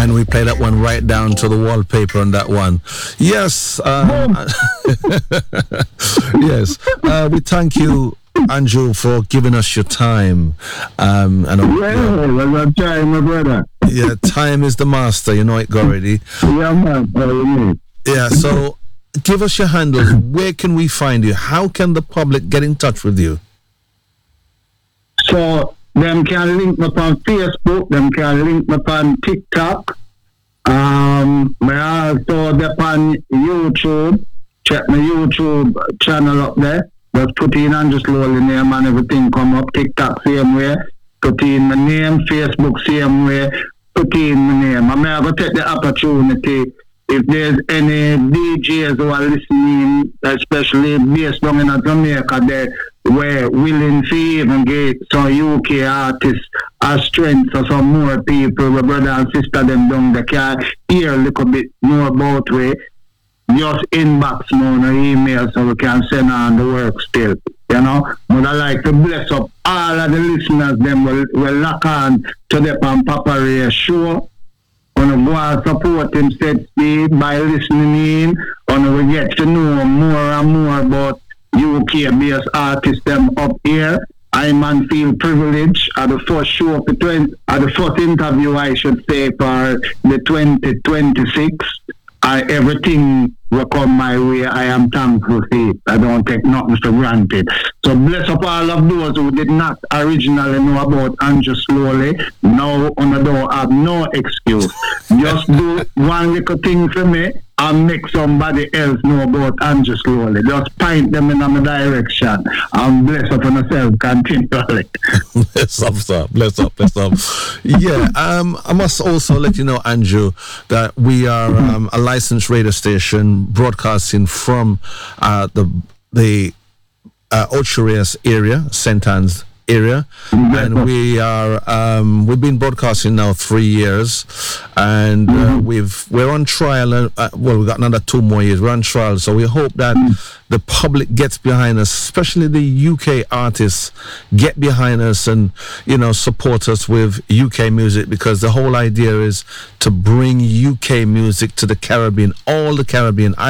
And we play that one right down to the wallpaper on that one. Yes. Yes. We thank you, Andrew, for giving us your time. I'm trying, my brother. Yeah, time is the master. You know it already. Yeah, man. Yeah, so give us your handles. Where can we find you? How can the public get in touch with you? So, them can link me on Facebook. Them can link me on TikTok. I also on YouTube. Check my YouTube channel up there. Just put in Andrew Slowly name and everything come up. TikTok same way. Put in my name. Facebook same way. Put in my name. I'm going to take the opportunity. If there's any DJs who are listening, especially based on in Jamaica, they were willing to even get some UK artists as strength for some more people, my brother and sister them down, they can hear a little bit more about we. Just inbox me on an email so we can send on the work still, you know. But I like to bless up all of the listeners, them will lock on to the Papa Ray show. And go and support him Set Speed by listening in, and we get to know more and more about UK-based artists them up here. I man feel privileged at the first show, at the first interview, I should say, for the 2026. Everything will come my way. I am thankful for it. I don't take nothing for granted. So bless up all of those who did not originally know about Andrew Slowly. Now on the door have no excuse. Just do one little thing for me and make somebody else know about Andrew Slowly. Just point them in my direction and bless up on yourself continually. Bless up, sir. Bless up. Yeah, I must also let you know, Andrew, that we are a licensed radio station broadcasting from the Ocherias area, St. Anne's area, and we are we've been broadcasting now 3 years, and we're on trial. We've got another 2 more years. We're on trial, so we hope that the public gets behind us, especially the UK artists get behind us and support us with UK music, because the whole idea is to bring UK music to the Caribbean, all the Caribbean